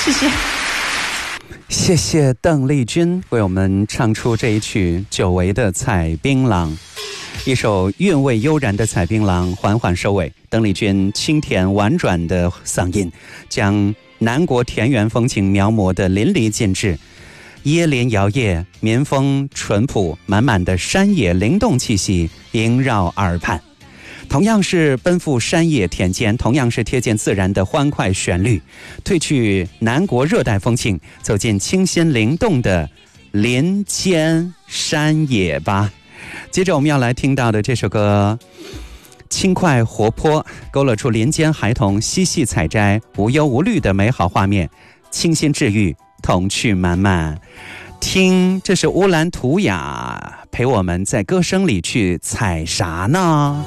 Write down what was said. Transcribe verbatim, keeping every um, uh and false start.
谢谢。 谢谢邓丽君为我们唱出这一曲久违的采槟榔，一首韵味悠然的采槟榔缓缓收尾。邓丽君清甜婉转的嗓音将南国田园风情描摹得淋漓尽致，椰林摇曳，民风淳朴，满满的山野灵动气息萦绕耳畔。同样是奔赴山野田间，同样是贴近自然的欢快旋律，褪去南国热带风情，走进清新灵动的林间山野吧。接着我们要来听到的这首歌轻快活泼，勾勒出林间孩童嬉戏采摘无忧无虑的美好画面，清新治愈，童趣满满。听，这是乌兰图雅陪我们在歌声里去采啥呢？